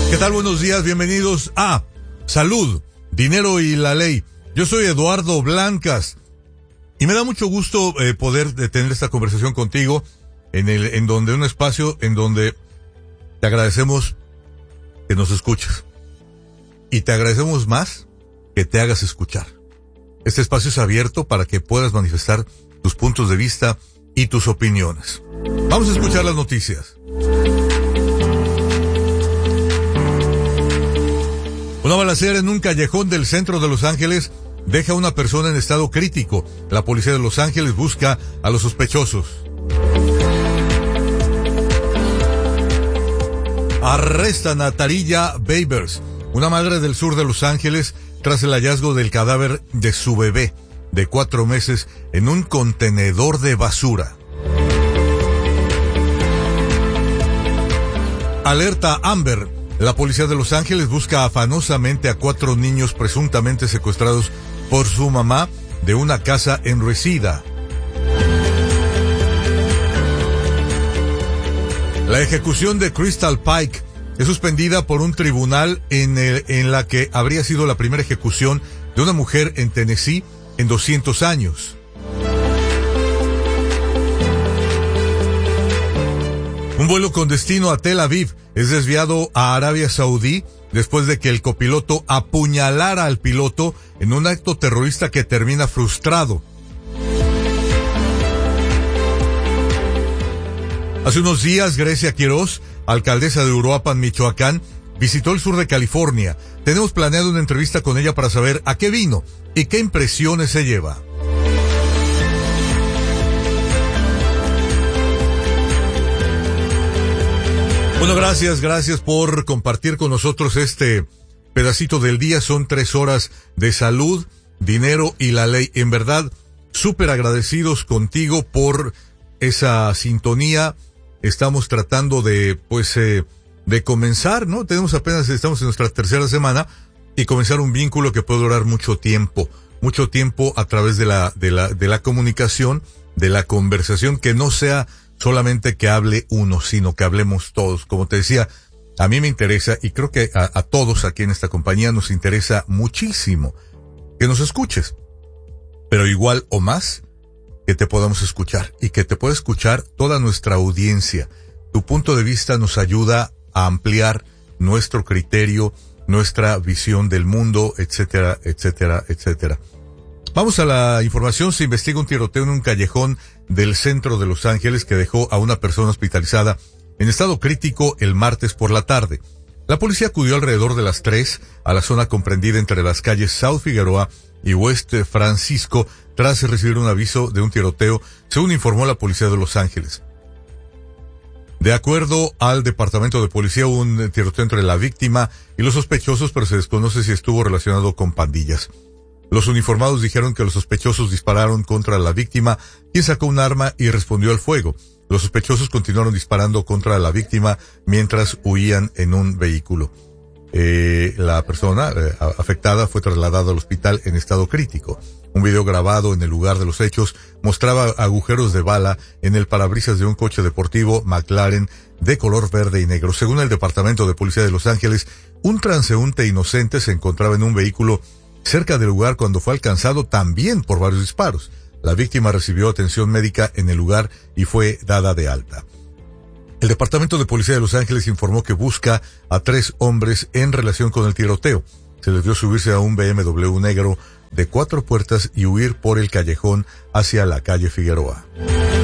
¿Qué tal? Buenos días, bienvenidos a Salud, Dinero y la Ley. Yo soy Eduardo Blancas y me da mucho gusto poder tener esta conversación contigo en donde un espacio en donde te agradecemos que nos escuches y te agradecemos más que te hagas escuchar. Este espacio es abierto para que puedas manifestar tus puntos de vista y tus opiniones. Vamos a escuchar las noticias. Una balacera en un callejón del centro de Los Ángeles deja a una persona en estado crítico. La policía de Los Ángeles busca a los sospechosos. Arrestan a Tarilla Babers, una madre del sur de Los Ángeles, tras el hallazgo del cadáver de su bebé de 4 meses en un contenedor de basura. Alerta Amber. La policía de Los Ángeles busca afanosamente a 4 niños presuntamente secuestrados por su mamá de una casa en Reseda. La ejecución de Crystal Pike es suspendida por un tribunal en la que habría sido la primera ejecución de una mujer en Tennessee en 200 años. Un vuelo con destino a Tel Aviv es desviado a Arabia Saudí después de que el copiloto apuñalara al piloto en un acto terrorista que termina frustrado. Hace unos días, Grecia Quiroz, alcaldesa de Uruapan, Michoacán, visitó el sur de California. Tenemos planeado una entrevista con ella para saber a qué vino y qué impresiones se lleva. Bueno, gracias por compartir con nosotros este pedacito del día. Son 3 horas de salud, dinero y la ley. En verdad, súper agradecidos contigo por esa sintonía. Estamos tratando de comenzar, ¿no? Estamos en nuestra 3ª semana y comenzar un vínculo que puede durar mucho tiempo a través de la comunicación, de la conversación, que no sea solamente que hable uno, sino que hablemos todos. Como te decía, a mí me interesa, y creo que a todos aquí en esta compañía nos interesa muchísimo que nos escuches, pero igual o más que te podamos escuchar y que te pueda escuchar toda nuestra audiencia. Tu punto de vista nos ayuda a ampliar nuestro criterio, nuestra visión del mundo, etcétera, etcétera, etcétera. Vamos a la información. Se investiga un tiroteo en un callejón del centro de Los Ángeles que dejó a una persona hospitalizada en estado crítico el martes por la tarde. La policía acudió alrededor de las 3 a la zona comprendida entre las calles South Figueroa y West Francisco tras recibir un aviso de un tiroteo, según informó la policía de Los Ángeles. De acuerdo al departamento de policía, hubo un tiroteo entre la víctima y los sospechosos, pero se desconoce si estuvo relacionado con pandillas. Los uniformados dijeron que los sospechosos dispararon contra la víctima, quien sacó un arma y respondió al fuego. Los sospechosos continuaron disparando contra la víctima mientras huían en un vehículo. La persona afectada fue trasladada al hospital en estado crítico. Un video grabado en el lugar de los hechos mostraba agujeros de bala en el parabrisas de un coche deportivo McLaren de color verde y negro. Según el Departamento de Policía de Los Ángeles, un transeúnte inocente se encontraba en un vehículo cerca del lugar cuando fue alcanzado también por varios disparos. La víctima recibió atención médica en el lugar y fue dada de alta. El Departamento de Policía de Los Ángeles informó que busca a 3 hombres en relación con el tiroteo. Se les vio subirse a un BMW negro de 4 puertas y huir por el callejón hacia la calle Figueroa.